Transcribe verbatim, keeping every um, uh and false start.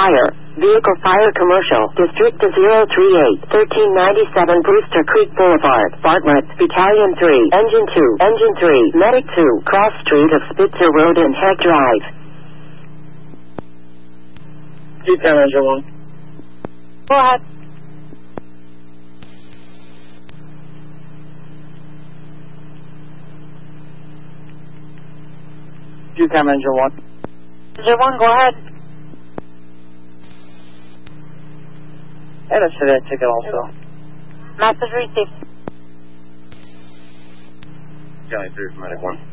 Fire. Vehicle Fire Commercial. District zero three eight. thirteen ninety-seven Brewster Creek Boulevard. Bartlett. Battalion three. Engine two. Engine three. Medic two. Cross Street of Spitzer Road and Heck Drive. G ten Engine one. Go ahead. G ten Engine one. Engine one, go ahead. And a sedan ticket also. Message received. County three from Medic one.